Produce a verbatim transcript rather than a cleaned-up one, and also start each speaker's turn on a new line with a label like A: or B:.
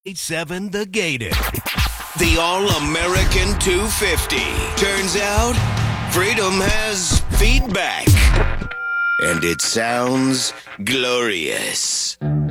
A: Seven The Gator.
B: The All-American two fifty. Turns out, freedom has feedback. And it sounds glorious.